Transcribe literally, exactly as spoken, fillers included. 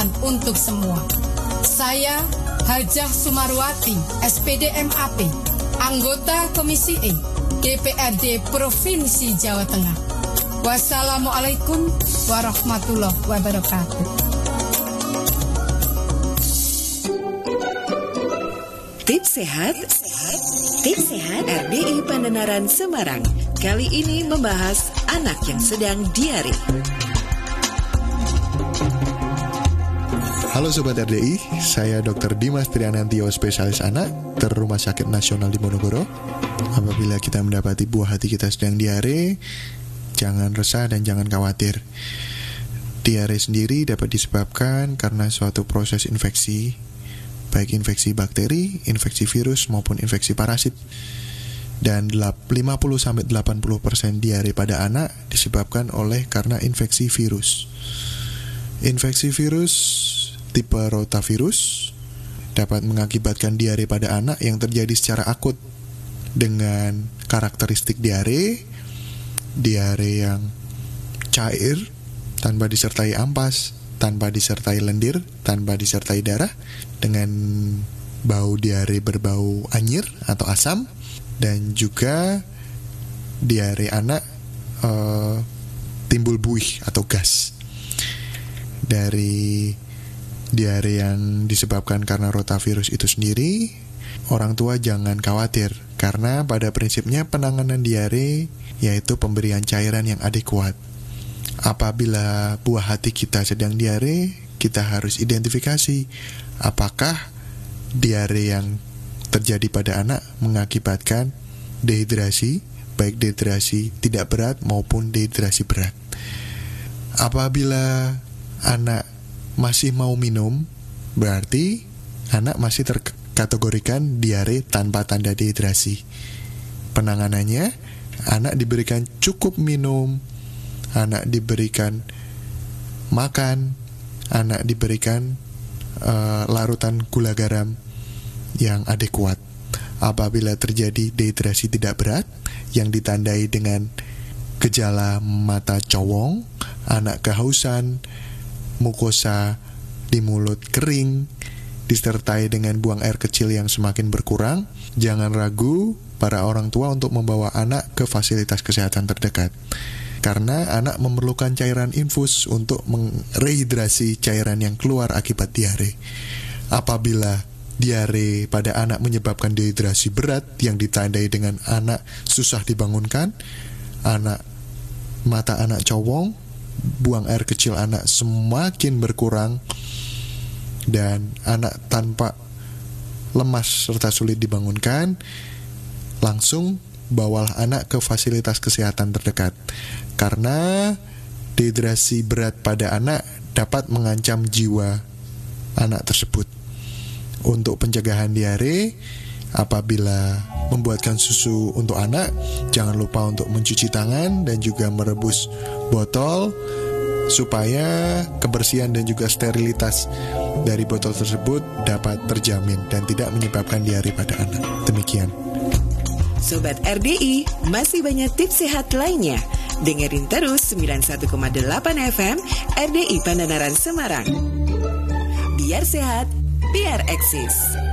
aman untuk semua. Saya Hajah Sumarwati, S P D M A P, anggota Komisi E, D P R D Provinsi Jawa Tengah. Wassalamualaikum warahmatullahi wabarakatuh. Tips sehat, tips sehat R D I Pandanaran Semarang. Kali ini membahas anak yang sedang diare. Halo Sobat R D I, saya dokter Dimas Trianantio, spesialis anak, Dokter Rumah Sakit Nasional Diponegoro. Apabila kita mendapati buah hati kita sedang diare, jangan resah dan jangan khawatir. Diare sendiri dapat disebabkan karena suatu proses infeksi, baik infeksi bakteri, infeksi virus, maupun infeksi parasit. Dan lima puluh sampai delapan puluh persen diare pada anak disebabkan oleh karena infeksi virus. Infeksi virus tipe rotavirus dapat mengakibatkan diare pada anak yang terjadi secara akut dengan karakteristik diare, diare yang cair, tanpa disertai ampas, tanpa disertai lendir, tanpa disertai darah, dengan bau diare berbau anyir atau asam, dan juga diare anak uh, timbul buih atau gas. Dari diare yang disebabkan karena rotavirus itu sendiri, orang tua jangan khawatir, karena pada prinsipnya penanganan diare yaitu pemberian cairan yang adekuat. Apabila buah hati kita sedang diare, kita harus identifikasi apakah diare yang terjadi pada anak mengakibatkan dehidrasi, baik dehidrasi tidak berat maupun dehidrasi berat. Apabila anak masih mau minum, berarti anak masih terkategorikan diare tanpa tanda dehidrasi. Penanganannya, anak diberikan cukup minum, anak diberikan makan, anak diberikan uh, larutan gula garam yang adekuat. Apabila terjadi dehidrasi tidak berat yang ditandai dengan gejala mata cowong, anak kehausan, mukosa di mulut kering, disertai dengan buang air kecil yang semakin berkurang, jangan ragu para orang tua untuk membawa anak ke fasilitas kesehatan terdekat. Karena anak memerlukan cairan infus untuk merehidrasi cairan yang keluar akibat diare. Apabila diare pada anak menyebabkan dehidrasi berat yang ditandai dengan anak susah dibangunkan, anak mata anak cowong, buang air kecil anak semakin berkurang, dan anak tanpa lemas serta sulit dibangunkan, langsung bawalah anak ke fasilitas kesehatan terdekat. Karena dehidrasi berat pada anak dapat mengancam jiwa anak tersebut. Untuk pencegahan diare, apabila membuatkan susu untuk anak, jangan lupa untuk mencuci tangan dan juga merebus botol supaya kebersihan dan juga sterilitas dari botol tersebut dapat terjamin dan tidak menyebabkan diare pada anak. Demikian. Sobat R D I, masih banyak tips sehat lainnya. Dengerin terus sembilan puluh satu koma delapan F M R D I Pandanaran Semarang. Biar sehat, biar eksis.